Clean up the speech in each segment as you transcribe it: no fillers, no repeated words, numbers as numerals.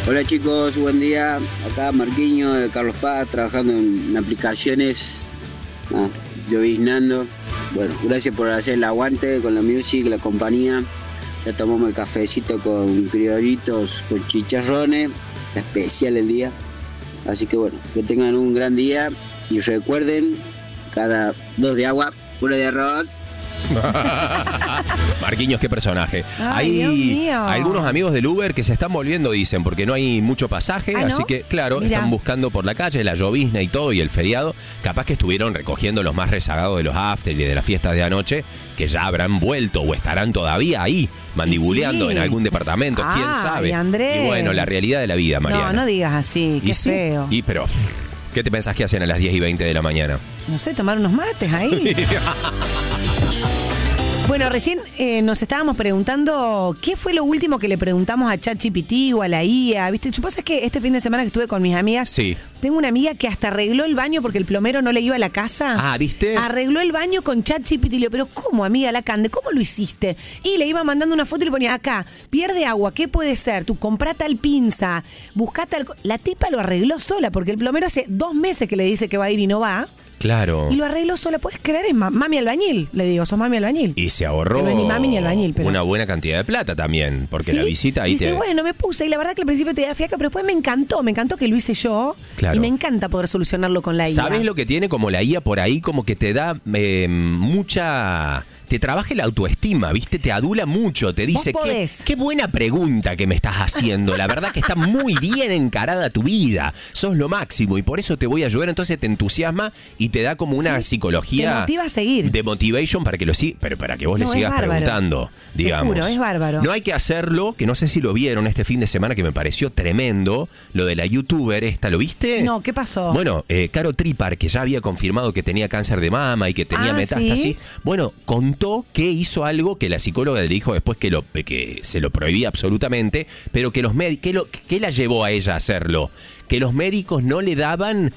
Hola chicos, buen día. Acá Marquiño de Carlos Paz, trabajando en aplicaciones, lloviznando. Bueno, gracias por hacer el aguante con la music, la compañía. Ya tomamos el cafecito con criolitos, con chicharrones. Está especial el día. Así que bueno, que tengan un gran día. Y recuerden, cada 2 de agua, 1 de arroz. Marquinhos, qué personaje. Ay, Hay algunos amigos del Uber que se están volviendo, dicen, porque no hay mucho pasaje, ¿no? así que, claro, Mirá. están buscando por la calle la llovizna y todo, y el feriado. Capaz que estuvieron recogiendo los más rezagados de los after y de las fiestas de anoche, que ya habrán vuelto o estarán todavía ahí, mandibuleando Sí. en algún departamento, quién sabe. Y Andrés. Y bueno, la realidad de la vida, Mariana. No digas así, qué Y sí, feo. pero, ¿qué te pensás que hacen a las 10:20 de la mañana? No sé, tomar unos mates ahí. Bueno, recién nos estábamos preguntando qué fue lo último que le preguntamos a ChatGPT o a la IA. ¿Viste? Lo que pasa es que este fin de semana que estuve con mis amigas, Sí. tengo una amiga que hasta arregló el baño porque el plomero no le iba a la casa. Ah, ¿viste? Arregló el baño con ChatGPT. Le digo, pero ¿cómo, amiga Lacande? ¿Cómo lo hiciste? Y le iba mandando una foto y le ponía, acá, pierde agua, ¿qué puede ser? Tú comprá tal pinza, buscá tal... La tipa lo arregló sola porque el plomero hace 2 meses que le dice que va a ir y no va. Claro. Y lo arregló sola. ¿Puedes creer? Es mami albañil. Le digo, sos mami albañil. Y se ahorró Que no es ni mami ni albañil, pero... una buena cantidad de plata también, porque ¿Sí? la visita ahí dice, bueno, me puse. Y la verdad que al principio te da fiaca, pero después me encantó que lo hice yo. Claro. Y me encanta poder solucionarlo con la IA. ¿Sabes lo que tiene como la IA por ahí? Como que te da mucha... Te trabaja la autoestima, ¿viste? Te adula mucho, te dice, Vos podés. qué buena pregunta que me estás haciendo. La verdad que está muy bien encarada tu vida. Sos lo máximo y por eso te voy a ayudar. Entonces te entusiasma y te da como una psicología... Te motiva a seguir. De motivation para que lo sigas, pero para que vos le No, es sigas bárbaro. preguntando, Te digamos. juro, es bárbaro. No hay que hacerlo, que no sé si lo vieron este fin de semana, que me pareció tremendo, lo de la youtuber esta, ¿lo viste? No, ¿qué pasó? Bueno, Caro Tripar, que ya había confirmado que tenía cáncer de mama y que tenía metástasis, ¿sí? bueno, contó que hizo algo que la psicóloga le dijo después que se lo prohibía absolutamente, pero que los médicos, ¿qué la llevó a ella a hacerlo? Que los médicos no le daban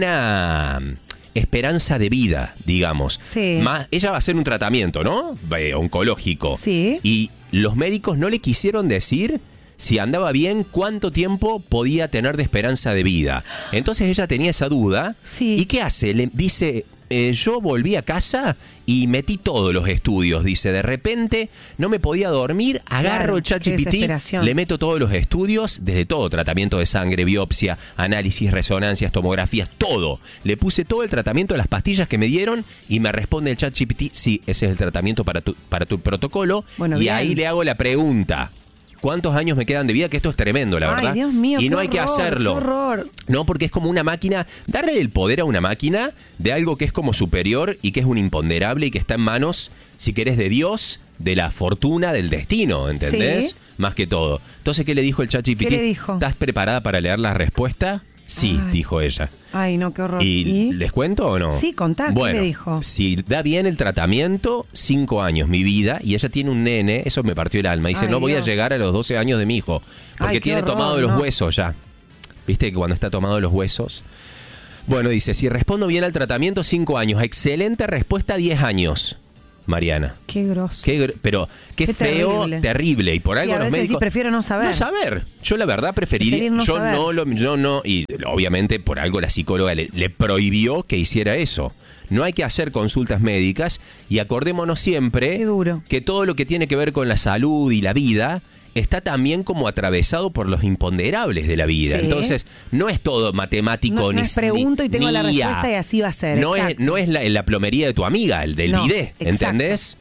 una esperanza de vida, digamos. Sí. Ella va a hacer un tratamiento, ¿no? Oncológico. Sí. Y los médicos no le quisieron decir si andaba bien, cuánto tiempo podía tener de esperanza de vida. Entonces ella tenía esa duda. Sí. ¿Y qué hace? Le dice, yo volví a casa y metí todos los estudios. Dice, de repente no me podía dormir, agarro Claro, el qué ChatGPT, desesperación. le meto todos los estudios, desde todo, tratamiento de sangre, biopsia, análisis, resonancias, tomografías, todo. Le puse todo el tratamiento de las pastillas que me dieron y me responde el ChatGPT, sí, ese es el tratamiento para tu protocolo. Bueno, y bien. ahí le hago la pregunta. ¿Cuántos años me quedan de vida? Que esto es tremendo, la verdad. Ay, Dios mío, y qué no hay que horror, hacerlo. qué horror. No, porque es como una máquina. Darle el poder a una máquina de algo que es como superior y que es un imponderable y que está en manos, si querés, de Dios, de la fortuna, del destino, ¿entendés? Sí. Más que todo. Entonces, ¿qué le dijo el ChatGPT? ¿Qué le dijo? ¿Estás preparada para leer la respuesta? Sí, Ay. dijo ella. Ay, no, qué horror. ¿Y les cuento o no? Sí, contá, ¿qué bueno, le dijo? Si da bien el tratamiento, 5 años mi vida, y ella tiene un nene, eso me partió el alma. Dice, Ay, no voy Dios. a llegar a los 12 años de mi hijo, porque Ay, qué tiene horror, tomado los no. huesos ya. ¿Viste que cuando está tomado los huesos? Bueno, dice, si respondo bien al tratamiento, 5 años. Excelente respuesta, 10 años, Mariana. Qué grosso. Pero qué feo, terrible. terrible. Y por Sí, algo a los veces sí, médicos... prefiero no saber. No saber. Yo la verdad preferiría... Preferir no saber. Yo no... Y obviamente por algo la psicóloga le prohibió que hiciera eso. No hay que hacer consultas médicas y acordémonos siempre Qué duro. que todo lo que tiene que ver con la salud y la vida está también como atravesado por los imponderables de la vida. Sí. Entonces, no es todo matemático No, ni no es pregunto y tengo ni la IA. respuesta y así va a ser. No exacto. es la plomería de tu amiga, el del No, bidet, exacto. ¿entendés?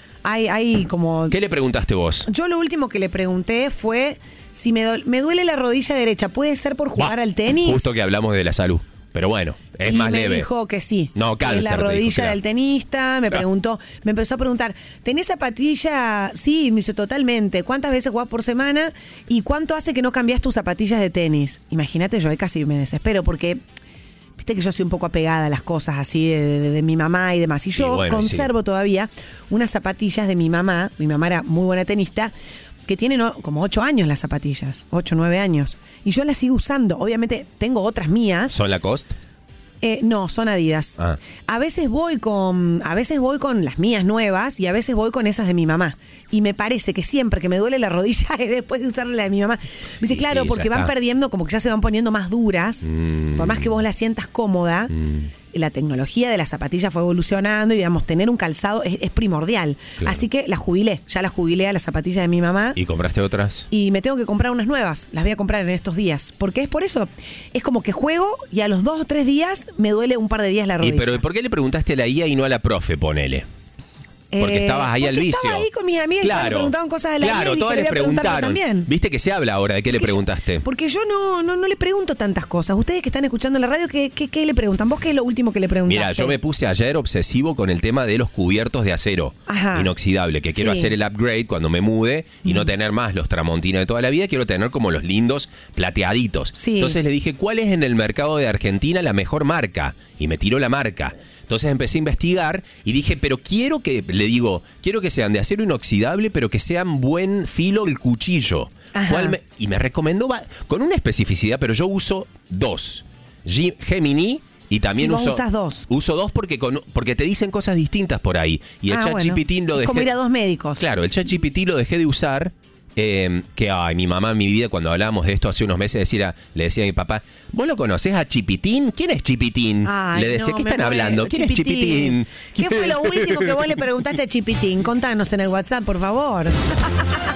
Hay como... ¿Qué le preguntaste vos? Yo lo último que le pregunté fue si me duele la rodilla derecha, ¿puede ser por jugar Bah, al tenis? Justo que hablamos de la salud. Pero bueno, es más me leve. dijo que sí. No, Que cáncer, la te dijo, rodilla claro. del tenista, me preguntó, me empezó a preguntar, ¿tenés zapatilla? Sí, me dice totalmente. ¿Cuántas veces jugás por semana? ¿Y cuánto hace que no cambiás tus zapatillas de tenis? Imagínate, yo ahí casi me desespero porque... Viste que yo soy un poco apegada a las cosas así de mi mamá y demás. Y yo bueno, conservo todavía unas zapatillas de mi mamá era muy buena tenista, que tienen como 8 años las zapatillas, 8 o 9 años. Y yo las sigo usando. Obviamente tengo otras mías. ¿Son Lacoste? No, son Adidas. Ah. A veces voy con las mías nuevas y a veces voy con esas de mi mamá. Y me parece que siempre que me duele la rodilla es después de usar la de mi mamá. Me dice, Y claro, sí, porque ya van está. perdiendo, como que ya se van poniendo más duras. Por más que vos la sientas cómoda, la tecnología de las zapatillas fue evolucionando y, digamos, tener un calzado es primordial. Claro. Así que ya la jubilé a las zapatillas de mi mamá. ¿Y compraste otras? Y me tengo que comprar unas nuevas. Las voy a comprar en estos días. Porque es por eso. Es como que juego y a los 2 o 3 días me duele un par de días la rodilla. Pero ¿por qué le preguntaste a la IA y no a la profe, ponele? Porque estabas ahí al porque vicio. Estaba ahí con mis amigas y todas me preguntaban cosas de la Claro, vida y todas dije, le le voy a preguntarle preguntaron. también. ¿Viste que se habla ahora de qué le preguntaste? Porque yo no le pregunto tantas cosas. Ustedes que están escuchando la radio, ¿qué le preguntan? ¿Vos qué es lo último que le preguntaste? Mira, yo me puse ayer obsesivo con el tema de los cubiertos de acero Ajá. inoxidable, que quiero Sí. hacer el upgrade cuando me mude y no tener más los Tramontina de toda la vida, quiero tener como los lindos plateaditos. Sí. Entonces le dije, ¿cuál es en el mercado de Argentina la mejor marca? Y me tiró la marca. Entonces empecé a investigar y dije, pero quiero que sean de acero inoxidable, pero que sean buen filo el cuchillo. Ajá. Y me recomendó con una especificidad, pero yo uso 2. Gemini y también Sí, vos uso... usas 2. Uso 2 porque te dicen cosas distintas por ahí. Y el ChatGPT bueno. lo Es dejé... como ir a 2 médicos. Claro, el ChatGPT lo dejé de usar. Mi mamá en mi vida, cuando hablábamos de esto hace unos meses, le decía a mi papá, ¿vos lo conocés a Chipitín? ¿Quién es Chipitín? Ay, le decía, no, ¿qué me están muero. hablando? ¿Quién es Chipitín? ¿Qué fue lo último que vos le preguntaste a Chipitín? Contanos en el WhatsApp, por favor.